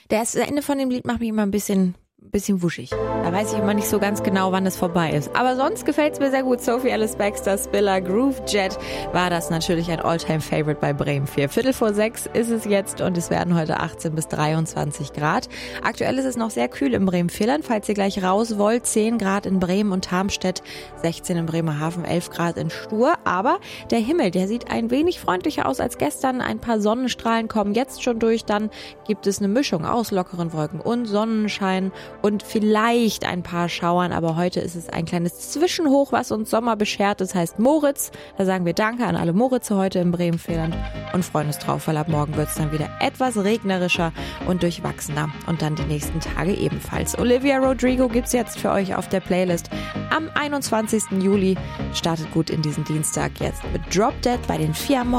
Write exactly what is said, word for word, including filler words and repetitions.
Das Ende von dem Lied macht mich immer ein bisschen, bisschen wuschig. Da weiß ich immer nicht so ganz genau, wann es vorbei ist. Aber sonst gefällt es mir sehr gut. Sophie Alice Baxter, Spiller, Groove Jet war das natürlich ein All-Time-Favorite bei Bremen vier. Viertel vor sechs ist es jetzt und es werden heute achtzehn bis dreiundzwanzig Grad. Aktuell ist es noch sehr kühl im Bremen-Vierland. Falls ihr gleich raus wollt, zehn Grad in Bremen und Tarmstedt, sechzehn in Bremerhaven, elf Grad in Stur. Aber der Himmel, der sieht ein wenig freundlicher aus als gestern. Ein paar Sonnenstrahlen kommen jetzt schon durch. Dann gibt es eine Mischung aus lockeren Wolken und Sonnenschein und vielleicht ein paar Schauern, aber heute ist es ein kleines Zwischenhoch, was uns Sommer beschert. Das heißt Moritz. Da sagen wir Danke an alle Moritze heute im Bremen-Vierland und freuen uns drauf, weil ab morgen wird es dann wieder etwas regnerischer und durchwachsener und dann die nächsten Tage ebenfalls. Olivia Rodrigo gibt's jetzt für euch auf der Playlist. Am einundzwanzigsten Juli startet gut in diesen Dienstag jetzt mit Drop Dead bei den vier am Morgen.